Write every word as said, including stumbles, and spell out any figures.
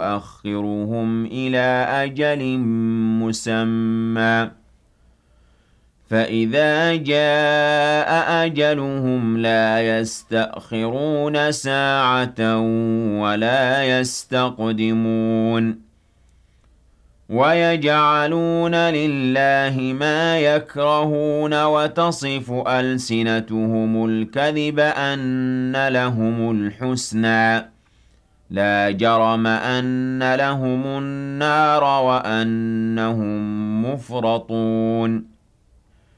وَنُؤَخِّرُهُمْ إِلَىٰ أَجَلٍ مُّسَمًّى ۖ فَإِذَا جَاءَ أَجَلُهُمْ لَا يَسْتَأْخِرُونَ سَاعَةً وَلَا يَسْتَقْدِمُونَ وَيَجْعَلُونَ لِلَّهِ مَا يَكْرَهُونَ وَتَصِفُ أَلْسِنَتُهُمُ الْكَذِبَ أَنَّ لَهُمُ الْحُسْنَىٰ ۖ لَا جَرَمَ أَنَّ لَهُمُ النَّارَ وَأَنَّهُم مُّفْرَطُونَ